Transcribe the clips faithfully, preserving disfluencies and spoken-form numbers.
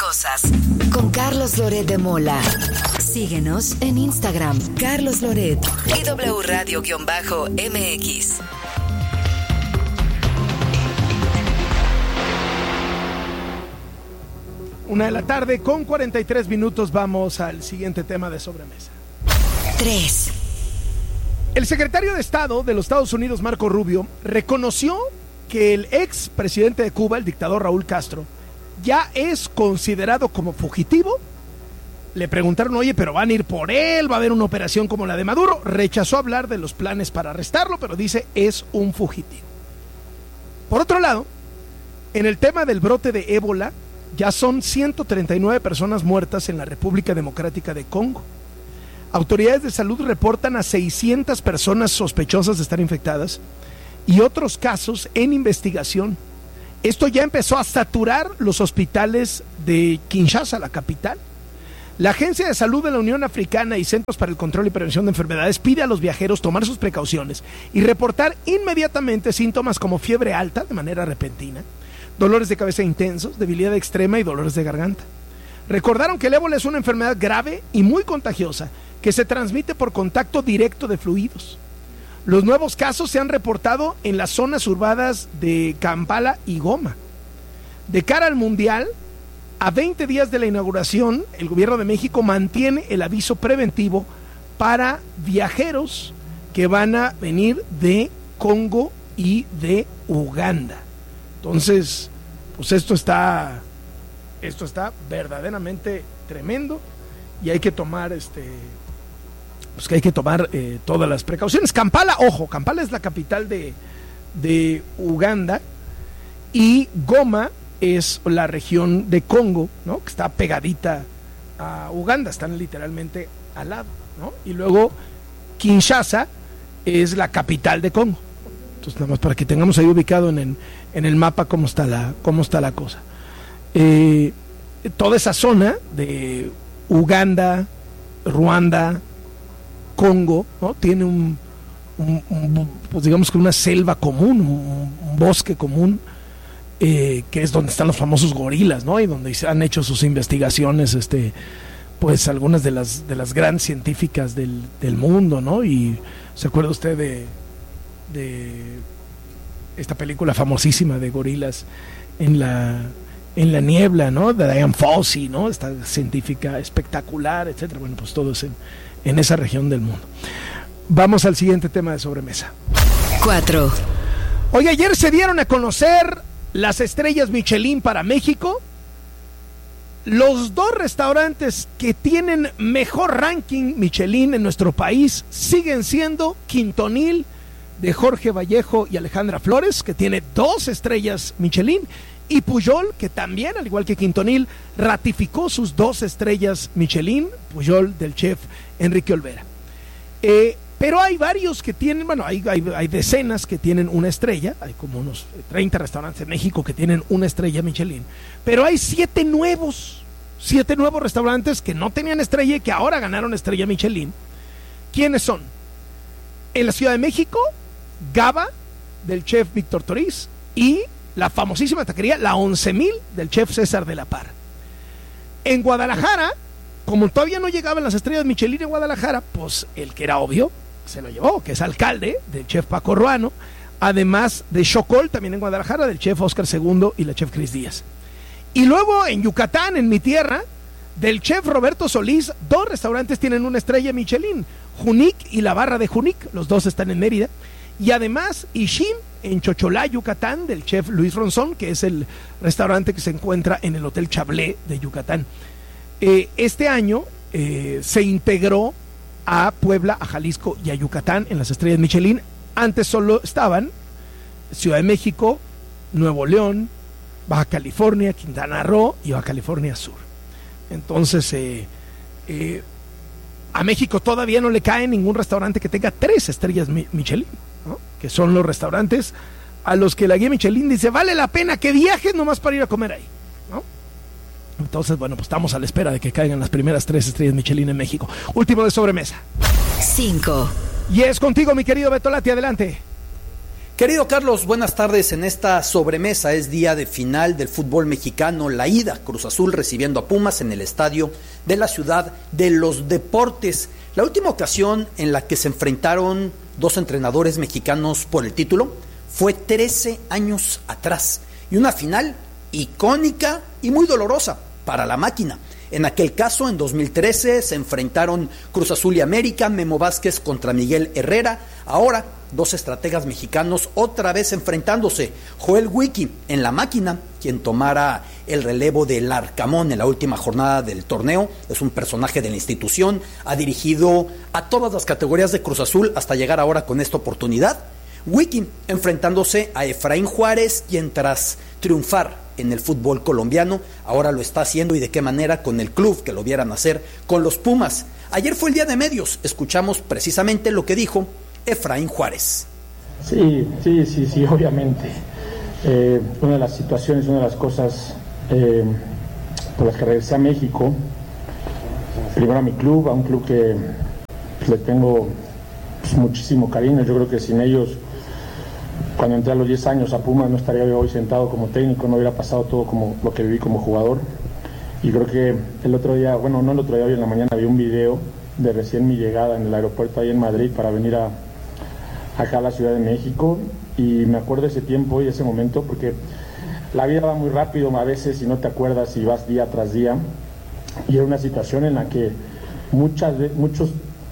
cosas. Con Carlos Loret de Mola. Síguenos en Instagram, Carlos Loret y W Radio-M X. Una de la tarde con cuarenta y tres minutos. Vamos al siguiente tema de sobremesa. tres. El secretario de Estado de los Estados Unidos, Marco Rubio, reconoció que el ex presidente de Cuba, el dictador Raúl Castro, ya es considerado como fugitivo. Le preguntaron, oye, pero van a ir por él, va a haber una operación como la de Maduro. Rechazó hablar de los planes para arrestarlo, pero dice es un fugitivo. Por otro lado, en el tema del brote de ébola, ya son ciento treinta y nueve personas muertas en la República Democrática de Congo. Autoridades de salud reportan a seiscientas personas sospechosas de estar infectadas y otros casos en investigación. Esto ya empezó a saturar los hospitales de Kinshasa, la capital. La Agencia de Salud de la Unión Africana y Centros para el Control y Prevención de Enfermedades pide a los viajeros tomar sus precauciones y reportar inmediatamente síntomas como fiebre alta de manera repentina, dolores de cabeza intensos, debilidad extrema y dolores de garganta. Recordaron que el ébola es una enfermedad grave y muy contagiosa que se transmite por contacto directo de fluidos. Los nuevos casos se han reportado en las zonas urbanas de Kampala y Goma. De cara al Mundial, a veinte días de la inauguración, el gobierno de México mantiene el aviso preventivo para viajeros que van a venir de Congo y de Uganda. Entonces, pues esto está, esto está verdaderamente tremendo y hay que tomar este... pues que hay que tomar eh, todas las precauciones. Kampala, ojo, Kampala es la capital de, de Uganda y Goma es la región de Congo, ¿no? Que está pegadita a Uganda, están literalmente al lado, ¿no? Y luego Kinshasa es la capital de Congo. Entonces, nada más para que tengamos ahí ubicado en, en, en el mapa cómo está la, cómo está la cosa. Eh, toda esa zona de Uganda, Ruanda, Congo, ¿no? Tiene un, un, un pues digamos que una selva común, un, un bosque común, eh, que es donde están los famosos gorilas, ¿no? Y donde se han hecho sus investigaciones, este, pues algunas de las de las grandes científicas del, del mundo, ¿no? Y se acuerda usted de, de esta película famosísima de gorilas en la en la niebla, ¿no? De Diane Fossey, ¿no? Esta científica espectacular, etcétera. Bueno, pues todo es en en esa región del mundo. Vamos al siguiente tema de sobremesa. cuatro. Hoy ayer se dieron a conocer las estrellas Michelin para México. Los dos restaurantes que tienen mejor ranking Michelin en nuestro país siguen siendo Quintonil de Jorge Vallejo y Alejandra Flores, que tiene dos estrellas Michelin, y Pujol, que también, al igual que Quintonil, ratificó sus dos estrellas Michelin, Pujol del chef Enrique Olvera. Eh, pero hay varios que tienen, bueno, hay, hay, hay decenas que tienen una estrella, hay como unos treinta restaurantes en México que tienen una estrella Michelin, pero hay siete nuevos, siete nuevos restaurantes que no tenían estrella y que ahora ganaron estrella Michelin. ¿Quiénes son? En la Ciudad de México, Gaba, del chef Víctor Toriz, y la famosísima taquería La Once Mil del chef César de la Parra. En Guadalajara, como todavía no llegaban las estrellas Michelin en Guadalajara, pues el que era obvio se lo llevó, que es Alcalde, del chef Paco Ruano, además de Chocol, también en Guadalajara, del chef Oscar Segundo y la chef Cris Díaz. Y luego en Yucatán, en mi tierra, del chef Roberto Solís, dos restaurantes tienen una estrella Michelin, Junic y La Barra de Junic, los dos están en Mérida. Y además Ishin en Chocholá, Yucatán, del chef Luis Ronzón, que es el restaurante que se encuentra en el Hotel Chablé de Yucatán. Eh, este año eh, se integró a Puebla, a Jalisco y a Yucatán en las estrellas Michelin. Antes solo estaban Ciudad de México, Nuevo León, Baja California, Quintana Roo y Baja California Sur. Entonces, eh, eh, a México todavía no le cae ningún restaurante que tenga tres estrellas Michelin, ¿no? Que son los restaurantes a los que la guía Michelin dice, vale la pena que viajes nomás para ir a comer ahí, ¿no? Entonces, bueno, pues estamos a la espera de que caigan las primeras tres estrellas Michelin en México. Último de sobremesa. cinco. Y es contigo, mi querido Betolati, adelante. Querido Carlos, buenas tardes. En esta sobremesa es día de final del fútbol mexicano, la ida, Cruz Azul recibiendo a Pumas en el estadio de la Ciudad de los Deportes. La última ocasión en la que se enfrentaron dos entrenadores mexicanos por el título fue trece años atrás, y una final icónica y muy dolorosa para la máquina. En aquel caso, en dos mil trece, se enfrentaron Cruz Azul y América, Memo Vázquez contra Miguel Herrera. Ahora, dos estrategas mexicanos otra vez enfrentándose. Joel Wiki en la máquina, quien tomara el relevo del Arcamón en la última jornada del torneo. Es un personaje de la institución, ha dirigido a todas las categorías de Cruz Azul hasta llegar ahora con esta oportunidad. Wiki enfrentándose a Efraín Juárez, quien tras triunfar en el fútbol colombiano, ahora lo está haciendo, y de qué manera, con el club que lo vieran hacer con los Pumas. Ayer fue el día de medios, escuchamos precisamente lo que dijo Efraín Juárez. Sí, sí, sí, sí, obviamente. Eh, una de las situaciones, una de las cosas eh, por las que regresé a México, primero a mi club, a un club que pues, le tengo pues, muchísimo cariño. Yo creo que sin ellos, cuando entré a los diez años a Pumas, no estaría hoy sentado como técnico, no hubiera pasado todo como lo que viví como jugador. Y creo que el otro día, bueno, no el otro día, hoy en la mañana vi un video de recién mi llegada en el aeropuerto ahí en Madrid para venir a acá a la Ciudad de México, y me acuerdo de ese tiempo y ese momento, porque la vida va muy rápido a veces y no te acuerdas y vas día tras día, y era una situación en la que muchas muchos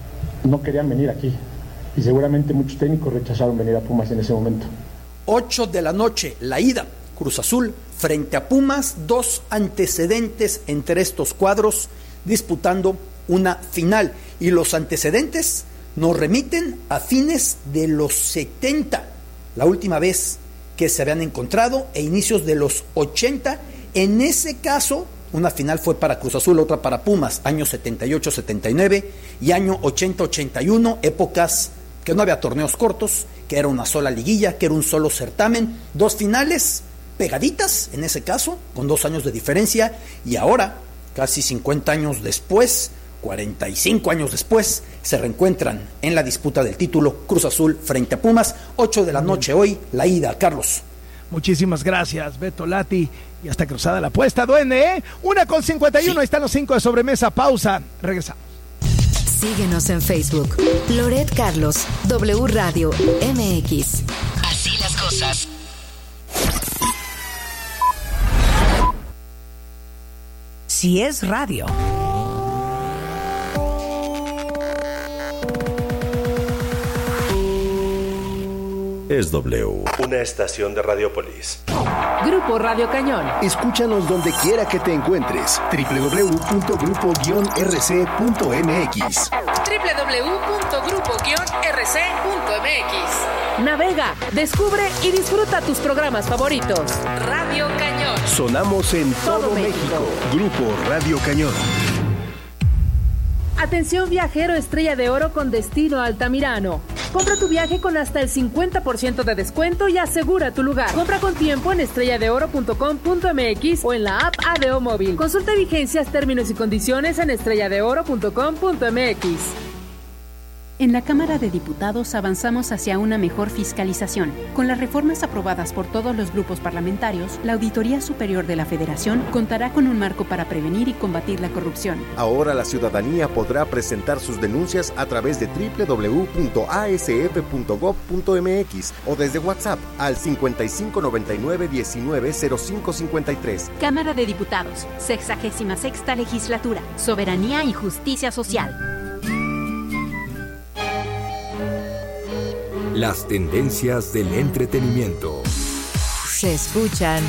no querían venir aquí, y seguramente muchos técnicos rechazaron venir a Pumas en ese momento. ocho de la noche, la ida, Cruz Azul frente a Pumas, dos antecedentes entre estos cuadros disputando una final, y los antecedentes nos remiten a fines de los setenta, la última vez que se habían encontrado, e inicios de los ochenta. En ese caso, una final fue para Cruz Azul, otra para Pumas, años setenta y ocho setenta y nueve y año ochenta ochenta y uno, épocas que no había torneos cortos, que era una sola liguilla, que era un solo certamen, dos finales pegaditas en ese caso, con dos años de diferencia, y ahora, casi cincuenta años después, cuarenta y cinco años después, se reencuentran en la disputa del título, Cruz Azul frente a Pumas. Ocho de la noche hoy, la ida, Carlos. Muchísimas gracias, Beto Lati. Y hasta cruzada la apuesta, duende, ¿eh? Una con cincuenta y uno, sí. Ahí están los cinco de sobremesa. Pausa, regresamos. Síguenos en Facebook, Loret Carlos, W Radio M X. Así las cosas. Si es radio. Es W, una estación de Radiopolis. Grupo Radio Cañón. Escúchanos donde quiera que te encuentres. doble u doble u doble u punto grupo guion r c punto m x. doble u doble u doble u punto grupo guion r c punto m x. Navega, descubre y disfruta tus programas favoritos. Radio Cañón. Sonamos en todo, todo México. México. Grupo Radio Cañón. Atención viajero Estrella de Oro con destino a Altamirano. Compra tu viaje con hasta el cincuenta por ciento de descuento y asegura tu lugar. Compra con tiempo en estrella de oro punto com punto m x o en la app A D O Móvil. Consulta vigencias, términos y condiciones en estrella de oro punto com punto m x. En la Cámara de Diputados avanzamos hacia una mejor fiscalización. Con las reformas aprobadas por todos los grupos parlamentarios, la Auditoría Superior de la Federación contará con un marco para prevenir y combatir la corrupción. Ahora la ciudadanía podrá presentar sus denuncias a través de doble u doble u doble u punto a s f punto gob punto m x o desde WhatsApp al cincuenta y cinco noventa y nueve diecinueve cero cinco cincuenta y tres. Cámara de Diputados, sexagésima sexta Legislatura, Soberanía y Justicia Social. Las tendencias del entretenimiento se escuchan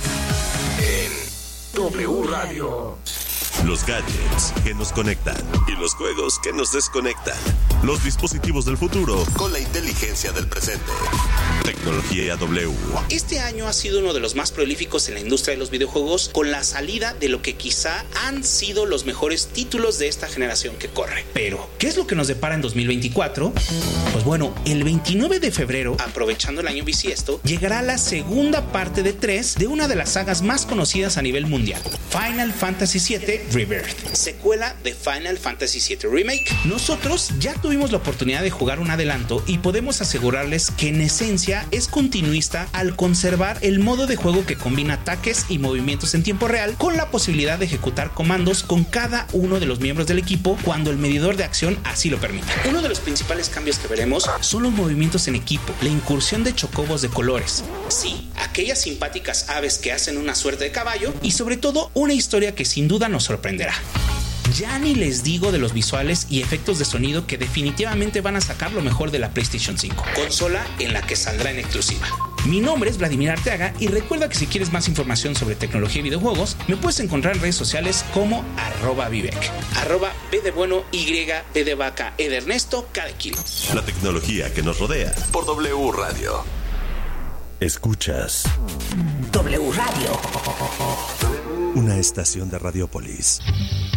en W Radio. Los gadgets que nos conectan y los juegos que nos desconectan. Los dispositivos del futuro con la inteligencia del presente. Tecnología W. Este año ha sido uno de los más prolíficos en la industria de los videojuegos, con la salida de lo que quizá han sido los mejores títulos de esta generación que corre. Pero, ¿qué es lo que nos depara en dos mil veinticuatro? Pues bueno, el veintinueve de febrero, aprovechando el año bisiesto, llegará la segunda parte de tres de una de las sagas más conocidas a nivel mundial, Final Fantasy siete Rebirth, secuela de Final Fantasy siete Remake. Nosotros ya tuvimos la oportunidad de jugar un adelanto y podemos asegurarles que en esencia es continuista al conservar el modo de juego que combina ataques y movimientos en tiempo real con la posibilidad de ejecutar comandos con cada uno de los miembros del equipo cuando el medidor de acción así lo permita. Uno de los principales cambios que veremos son los movimientos en equipo, la incursión de chocobos de colores, sí, aquellas simpáticas aves que hacen una suerte de caballo y sobre todo una historia que sin duda nos sorprenderá. Ya ni les digo de los visuales y efectos de sonido que definitivamente van a sacar lo mejor de la PlayStation cinco, consola en la que saldrá en exclusiva. Mi nombre es Vladimir Arteaga y recuerda que si quieres más información sobre tecnología y videojuegos, me puedes encontrar en redes sociales como arroba Vivek, arroba B de bueno, Y, B de vaca, E de Ernesto, K de kilo. La tecnología que nos rodea por W Radio. Escuchas W Radio. Una estación de Radiopolis.